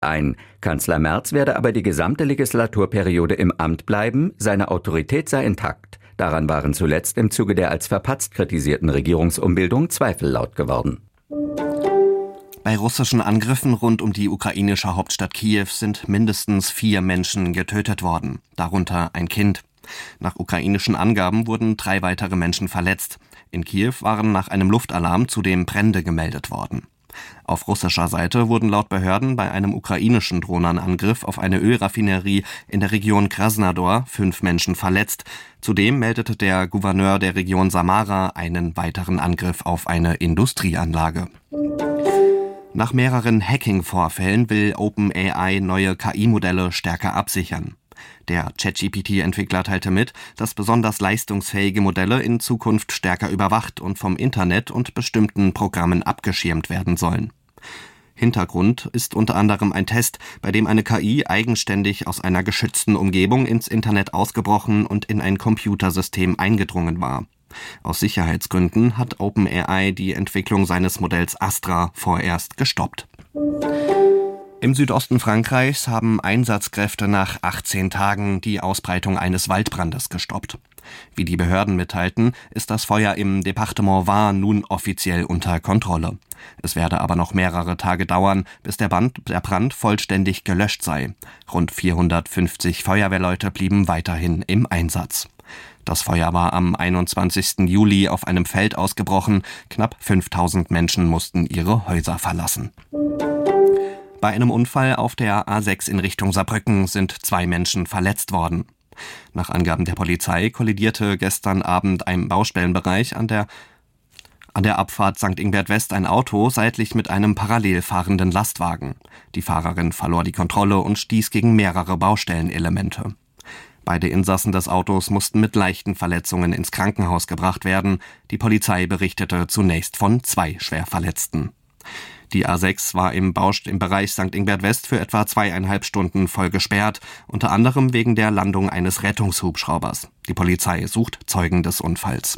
ein. Kanzler Merz werde aber die gesamte Legislaturperiode im Amt bleiben, seine Autorität sei intakt. Daran waren zuletzt im Zuge der als verpatzt kritisierten Regierungsumbildung Zweifel laut geworden. Bei russischen Angriffen rund um die ukrainische Hauptstadt Kiew sind mindestens 4 Menschen getötet worden, darunter ein Kind. Nach ukrainischen Angaben wurden 3 weitere Menschen verletzt. In Kiew waren nach einem Luftalarm zudem Brände gemeldet worden. Auf russischer Seite wurden laut Behörden bei einem ukrainischen Drohnenangriff auf eine Ölraffinerie in der Region Krasnodar 5 Menschen verletzt. Zudem meldete der Gouverneur der Region Samara einen weiteren Angriff auf eine Industrieanlage. Nach mehreren Hacking-Vorfällen will OpenAI neue KI-Modelle stärker absichern. Der ChatGPT-Entwickler teilte mit, dass besonders leistungsfähige Modelle in Zukunft stärker überwacht und vom Internet und bestimmten Programmen abgeschirmt werden sollen. Hintergrund ist unter anderem ein Test, bei dem eine KI eigenständig aus einer geschützten Umgebung ins Internet ausgebrochen und in ein Computersystem eingedrungen war. Aus Sicherheitsgründen hat OpenAI die Entwicklung seines Modells Astra vorerst gestoppt. Im Südosten Frankreichs haben Einsatzkräfte nach 18 Tagen die Ausbreitung eines Waldbrandes gestoppt. Wie die Behörden mitteilten, ist das Feuer im Departement Var nun offiziell unter Kontrolle. Es werde aber noch mehrere Tage dauern, bis der Brand vollständig gelöscht sei. Rund 450 Feuerwehrleute blieben weiterhin im Einsatz. Das Feuer war am 21. Juli auf einem Feld ausgebrochen. Knapp 5000 Menschen mussten ihre Häuser verlassen. Bei einem Unfall auf der A6 in Richtung Saarbrücken sind 2 Menschen verletzt worden. Nach Angaben der Polizei kollidierte gestern Abend im Baustellenbereich an der Abfahrt St. Ingbert West ein Auto seitlich mit einem parallel fahrenden Lastwagen. Die Fahrerin verlor die Kontrolle und stieß gegen mehrere Baustellenelemente. Beide Insassen des Autos mussten mit leichten Verletzungen ins Krankenhaus gebracht werden. Die Polizei berichtete zunächst von 2 Schwerverletzten. Die A6 war im Bereich St. Ingbert West für etwa 2,5 Stunden voll gesperrt, unter anderem wegen der Landung eines Rettungshubschraubers. Die Polizei sucht Zeugen des Unfalls.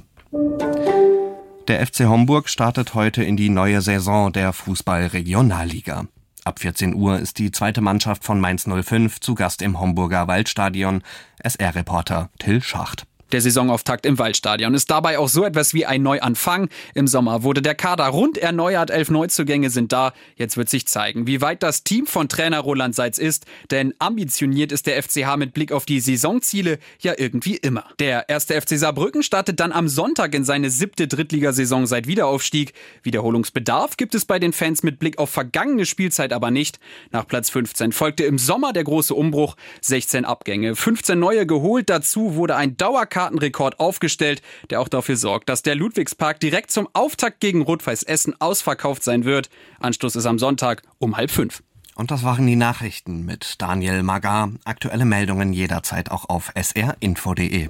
Der FC Homburg startet heute in die neue Saison der Fußball-Regionalliga. Ab 14 Uhr ist die zweite Mannschaft von Mainz 05 zu Gast im Homburger Waldstadion. SR-Reporter Till Schacht. Der Saisonauftakt im Waldstadion ist dabei auch so etwas wie ein Neuanfang. Im Sommer wurde der Kader rund erneuert, 11 Neuzugänge sind da. Jetzt wird sich zeigen, wie weit das Team von Trainer Roland Seitz ist. Denn ambitioniert ist der FCH mit Blick auf die Saisonziele ja irgendwie immer. Der 1. FC Saarbrücken startet dann am Sonntag in seine 7. Drittligasaison seit Wiederaufstieg. Wiederholungsbedarf gibt es bei den Fans mit Blick auf vergangene Spielzeit aber nicht. Nach Platz 15 folgte im Sommer der große Umbruch, 16 Abgänge, 15 neue geholt. Dazu wurde ein Dauerkartenrekord aufgestellt, der auch dafür sorgt, dass der Ludwigspark direkt zum Auftakt gegen Rot-Weiß Essen ausverkauft sein wird. Anstoß ist am Sonntag um 4:30. Und das waren die Nachrichten mit Daniel Magar. Aktuelle Meldungen jederzeit auch auf srinfo.de.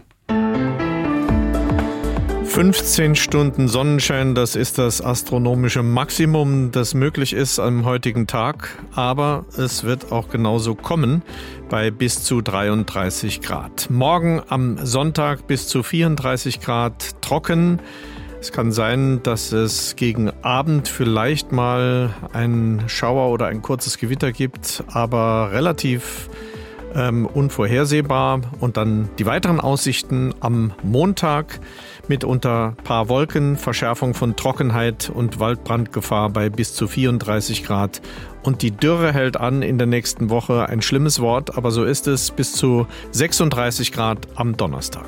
15 Stunden Sonnenschein, das ist das astronomische Maximum, das möglich ist am heutigen Tag. Aber es wird auch genauso kommen bei bis zu 33 Grad. Morgen am Sonntag bis zu 34 Grad trocken. Es kann sein, dass es gegen Abend vielleicht mal einen Schauer oder ein kurzes Gewitter gibt, aber relativ unvorhersehbar. Und dann die weiteren Aussichten am Montag. Mitunter paar Wolken, Verschärfung von Trockenheit und Waldbrandgefahr bei bis zu 34 Grad. Und die Dürre hält an in der nächsten Woche. Ein schlimmes Wort, aber so ist es. Bis zu 36 Grad am Donnerstag.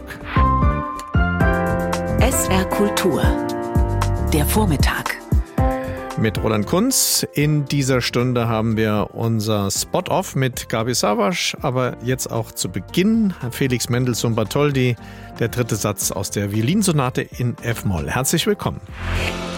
SR Kultur. Der Vormittag. Mit Roland Kunz. In dieser Stunde haben wir unser Spot-Off mit Gabi Savasch, aber jetzt auch zu Beginn Felix Mendelssohn-Bartholdy, der 3. Satz aus der Violinsonate in F-Moll. Herzlich willkommen.